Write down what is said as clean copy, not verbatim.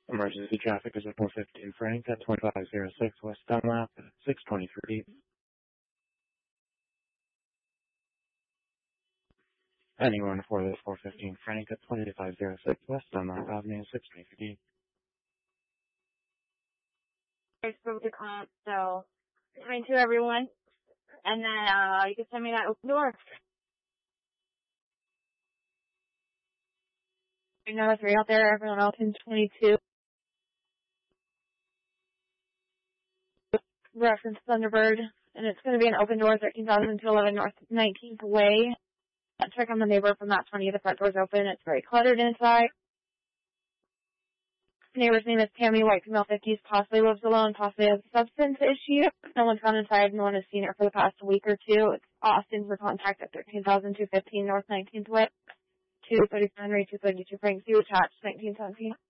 Emergency traffic is at 415 Frank at 2506 West Dunlap at 623. Anyone for this 415 Frank at 2506 West Dunlap Avenue 623. I spoke to comp, so thank you everyone. And then you can send me that open door. You know, if you're out there, everyone else in 22. Reference Thunderbird, and it's going to be an open door, 13,000 to 11 North 19th Way. Check on the neighbor from that 20. The front door's open. It's very cluttered inside. The neighbor's name is Tammy White, female 50s, possibly lives alone, possibly has a substance issue. No one's gone inside. No one has seen her for the past week or two. It's Austin for contact at 13,215 North 19th Way. 235 Henry 232 Frank, see attached 1917.